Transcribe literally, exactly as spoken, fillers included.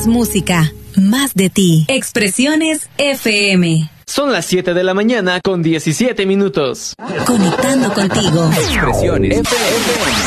Más música, más de ti. Expresiones F M. Son las siete de la mañana con diecisiete minutos. Conectando contigo. Expresiones F M.